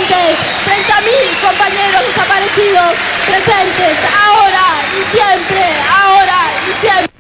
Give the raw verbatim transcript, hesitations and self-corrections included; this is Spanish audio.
presentes, treinta mil compañeros desaparecidos presentes, ahora y siempre, ahora y siempre.